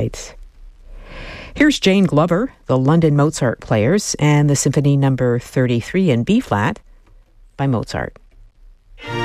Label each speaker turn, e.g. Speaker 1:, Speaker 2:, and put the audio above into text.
Speaker 1: website. Here's Jane Glover, the London Mozart Players, and the Symphony No. 33 in B-flat by Mozart.